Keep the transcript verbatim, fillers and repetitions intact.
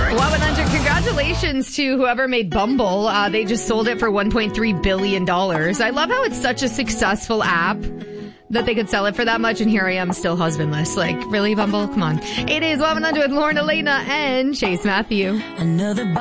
one hundred, congratulations to whoever made Bumble. Uh, they just sold it for one point three billion dollars. I love how it's such a successful app that they could sell it for that much, and here I am still husbandless. Like, really, Bumble? Come on. It is one hundred with Lauren Elena and Chase Matthew. Another